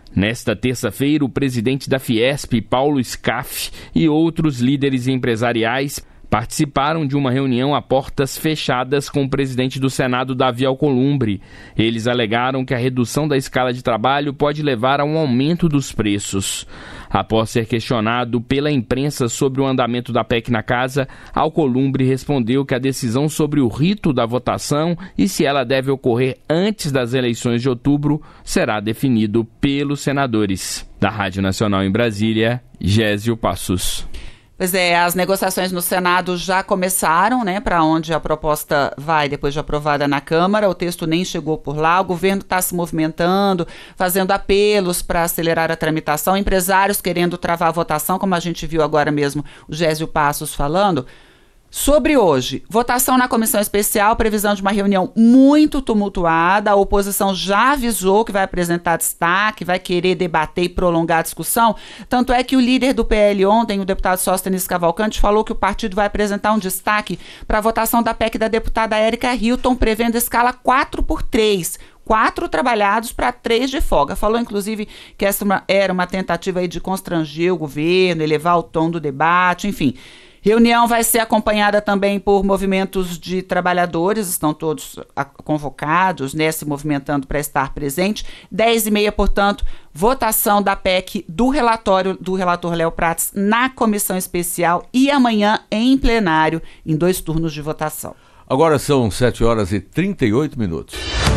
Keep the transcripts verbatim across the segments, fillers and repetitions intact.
Nesta terça-feira, o presidente da Fiesp, Paulo Scaff, e outros líderes empresariais participaram de uma reunião a portas fechadas com o presidente do Senado, Davi Alcolumbre. Eles alegaram que a redução da escala de trabalho pode levar a um aumento dos preços. Após ser questionado pela imprensa sobre o andamento da P E C na casa, Alcolumbre respondeu que a decisão sobre o rito da votação e se ela deve ocorrer antes das eleições de outubro será definido pelos senadores. Da Rádio Nacional em Brasília, Gésio Passos. Pois é, as negociações no Senado já começaram, né, para onde a proposta vai depois de aprovada na Câmara. O texto nem chegou por lá, o governo está se movimentando, fazendo apelos para acelerar a tramitação, empresários querendo travar a votação, como a gente viu agora mesmo o Gésio Passos falando. Sobre hoje, votação na comissão especial, previsão de uma reunião muito tumultuada, a oposição já avisou que vai apresentar destaque, vai querer debater e prolongar a discussão, tanto é que o líder do P L ontem, o deputado Sóstenes Cavalcante, falou que o partido vai apresentar um destaque para a votação da P E C da deputada Érica Hilton, prevendo escala quatro por três, quatro trabalhados para três de folga. Falou, inclusive, que essa era uma tentativa aí de constranger o governo, elevar o tom do debate, enfim. Reunião vai ser acompanhada também por movimentos de trabalhadores, estão todos convocados, né, se movimentando para estar presente. dez e meia, portanto, votação da P E C do relatório do relator Léo Prates na comissão especial e amanhã em plenário, em dois turnos de votação. Agora são sete horas e trinta e oito minutos.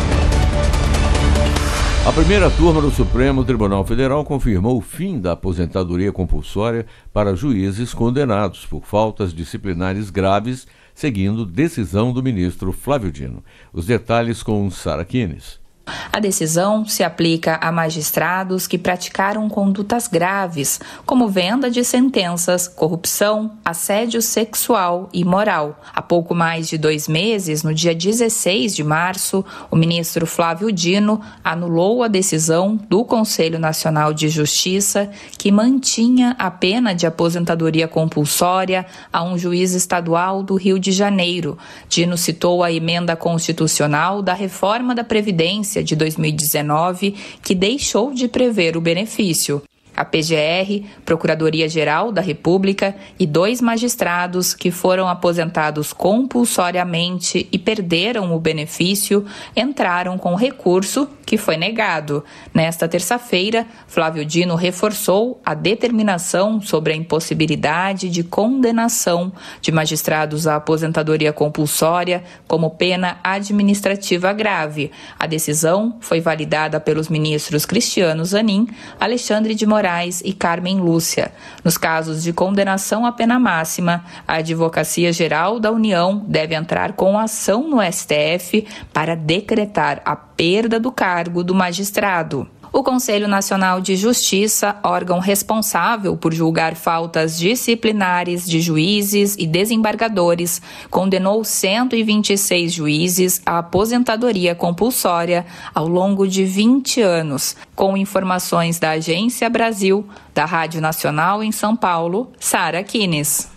A primeira turma do Supremo Tribunal Federal confirmou o fim da aposentadoria compulsória para juízes condenados por faltas disciplinares graves, seguindo decisão do ministro Flávio Dino. Os detalhes com Sara Kines. A decisão se aplica a magistrados que praticaram condutas graves, como venda de sentenças, corrupção, assédio sexual e moral. Há pouco mais de dois meses, no dia dezesseis de março, o ministro Flávio Dino anulou a decisão do Conselho Nacional de Justiça que mantinha a pena de aposentadoria compulsória a um juiz estadual do Rio de Janeiro. Dino citou a emenda constitucional da reforma da Previdência de dois mil e dezenove, que deixou de prever o benefício. A P G R, Procuradoria-Geral da República e dois magistrados que foram aposentados compulsoriamente e perderam o benefício entraram com recurso que foi negado. Nesta terça-feira, Flávio Dino reforçou a determinação sobre a impossibilidade de condenação de magistrados à aposentadoria compulsória como pena administrativa grave. A decisão foi validada pelos ministros Cristiano Zanin, Alexandre de Moraes e Carmen Lúcia. Nos casos de condenação à pena máxima, a Advocacia Geral da União deve entrar com ação no S T F para decretar a perda do cargo do magistrado. O Conselho Nacional de Justiça, órgão responsável por julgar faltas disciplinares de juízes e desembargadores, condenou cento e vinte e seis juízes à aposentadoria compulsória ao longo de vinte anos. Com informações da Agência Brasil, da Rádio Nacional em São Paulo, Sara Kines.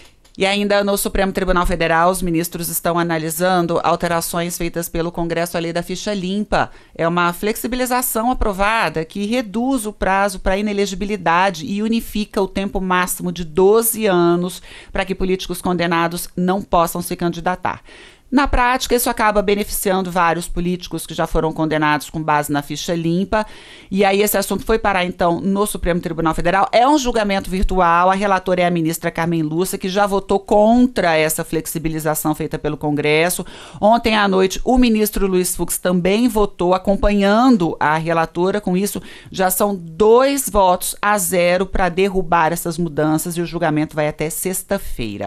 E ainda no Supremo Tribunal Federal, os ministros estão analisando alterações feitas pelo Congresso à lei da ficha limpa. É uma flexibilização aprovada que reduz o prazo para inelegibilidade e unifica o tempo máximo de doze anos para que políticos condenados não possam se candidatar. Na prática, isso acaba beneficiando vários políticos que já foram condenados com base na ficha limpa. E aí esse assunto foi parar, então, no Supremo Tribunal Federal. É um julgamento virtual. A relatora é a ministra Carmen Lúcia, que já votou contra essa flexibilização feita pelo Congresso. Ontem à noite, o ministro Luiz Fux também votou, acompanhando a relatora. Com isso, já são dois votos a zero para derrubar essas mudanças e o julgamento vai até sexta-feira.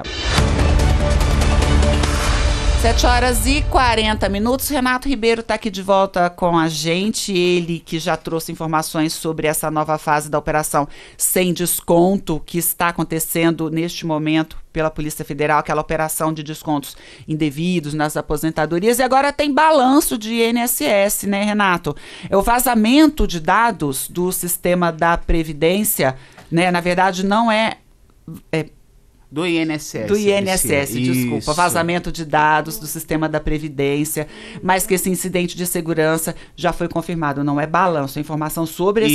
sete horas e quarenta minutos. Renato Ribeiro está aqui de volta com a gente. Ele que já trouxe informações sobre essa nova fase da operação Sem Desconto, que está acontecendo neste momento pela Polícia Federal, aquela operação de descontos indevidos nas aposentadorias. E agora tem balanço de I N S S, né, Renato? É o vazamento de dados do sistema da Previdência, né? Na verdade, não é... é Do I N S S. Do I N S S, Isso. desculpa. Vazamento de dados do sistema da Previdência, mas que esse incidente de segurança já foi confirmado. Não é balanço, é informação sobre esse